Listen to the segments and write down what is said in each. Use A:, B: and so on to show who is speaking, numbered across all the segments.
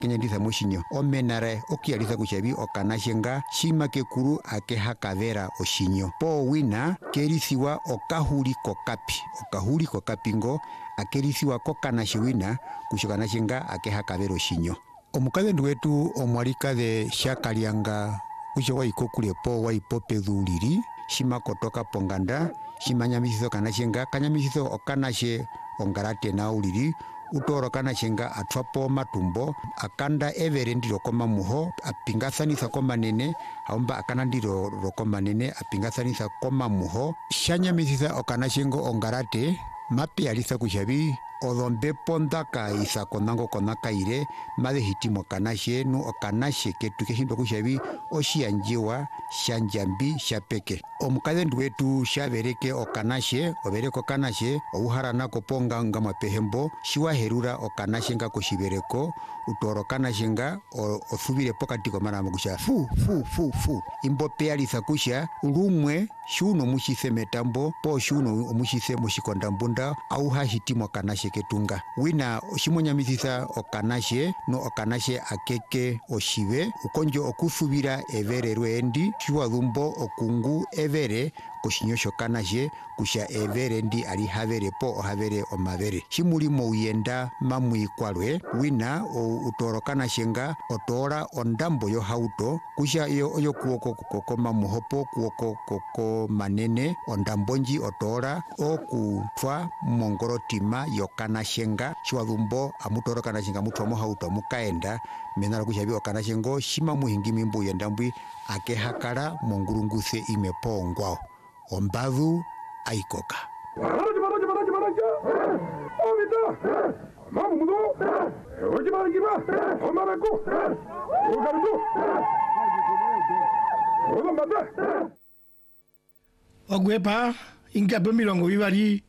A: kenyandisa moshinyo omenare okialisa kushabi okanashenga shima kekuru ake hakavera oshinyo po wina kerisiwa okahuli kokapi ngo akerisiwa kokanashe wina kushokanashenga ake hakavera oshinyo omukadhendu wetu omwalikadhe shakalianga kusho waikokulepo waipopedhulili shima kotoka ponganda shima nyamisiso kanashenga kanyamisiso okanashe ongarate na ulili utoro kanashenga atwapo matumbo akanda evere ndiro komamuho apingasanisa komanene aomba akana ndiro rokomanene apingasanisa komamuho shanyamisisa okanashengo ongarate mapi alisa kushabi odhombepo ndaka isa konango konakaire made hitimo kanashe nu okanashe ketu keshindo kushabi oshiyanjiwa shanjambi shapeke omukadhendu wetu shavereke okanashe overeko okanashe ouharana koponga ngama pehembo shiwaherura okanashe nga koshivereko utoro kanashe nga othubire pokati komarama kusha fu imbope alisa kusha ulumwe shuno mushise metambo po shuno omushise mushikondambunda auha hitimo kanashe ketunga wina oshimonyamisisa okanashe no okanashe akeke oshive ukonjo okuthubira evere rwendi shiwadhumbo okungu evere koshinyosho kanashe kusha evere ndi ali havere po ohavere omavere shimulimo uyenda mamwikwalwe wina utoro kanashenga otora ondambo yo hauto kusha iyo oyo kuoko kokoma muhopo kuoko koko manene ondambonji otora okutwa mongorotima yo kanashenga shiwadhumbo amutoro kanashenga mutwa mo hauto mukaenda menala kushabi okanashengo shima muhingimi mbu yendambwi ake hakala mongurunguse imepongwao ombadhu aikoka
B: ogwepa ingape milongo bibali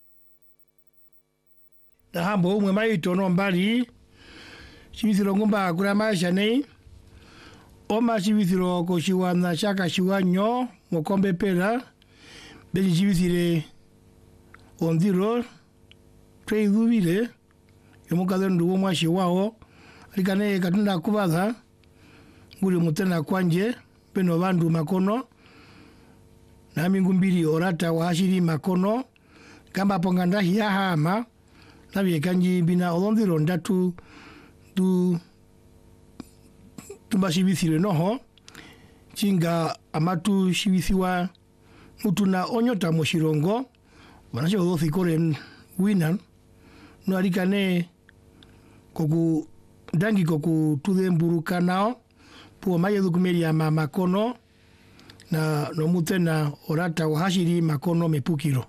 B: nahambo umwe maito no mbali chibithiro ngumba kurama janei oma chibithiro ko chiwana chaka chiwanyo mokombe pera beli chibithire ondiro tweidhubile yomukadhendu womwashi wao alikane katunda kubadha nguli mutena kwanje peno bandu makono na mingumbiri orata wahashiri makono kamba ponganda hiya hama nabi kanji bina ondiro ndatu du tumbashibithire noho chinga amatu shibithiwa mutuna onyota moshirongo wanasho dhothikore winan no alikane koku dangi koku tudemburuka nao puo maye dukumeri ya makono na nomutena orata wahashiri makono mepukiro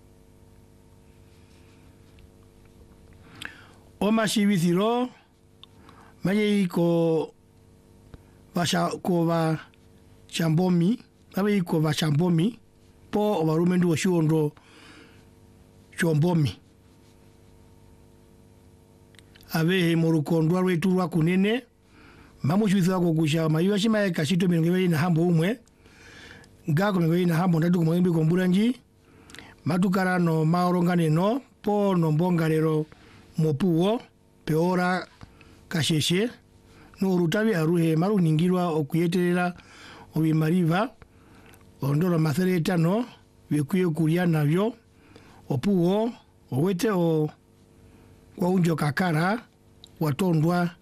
B: oma shibithiro maye ko chambomi abe ko chambomi po obarumendu oshondo chombomi abe morukondwa rwetu rwa kunene mamushwitha ko kusha mayiwa shimaye kashito milongwe na hambo umwe ngako milongwe na hambo ndatu kumwembi komburanji matukarano maoronganeno po nombongalero mopuo peora kasheshe no rutabi aruhe maruningirwa okuyeterera obimariva ondoro maseretano bikuye kulia navyo opuo owete o kwa unjo kakara watondwa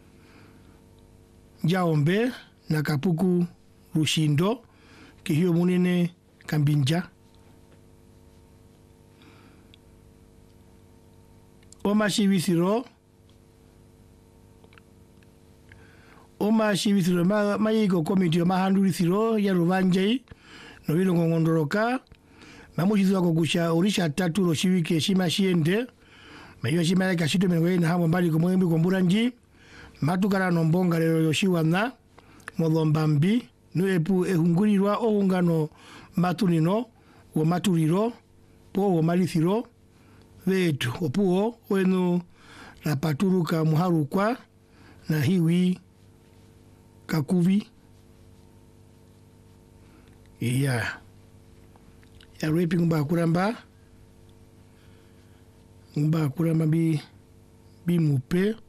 B: jaombe na kapuku rushindo kihiyo munene kambinja oma shibithiro mayiko komiti mahandulithiro ya rubanjei no bilongo ngondoroka mamushizwa kokusha orisha tatu roshibike shima shiende mayiwa shima ya kashito mengoye na hamo mbali komwembi komburanji matukara nombonga lero yoshiwana modhombambi nuepu ehungurirwa ohungano matunino wo maturiro po wo malithiro vetu opuo wenu rapaturuka muharukwa na hiwi kakuvi ya repi ngumba kuramba bi mupe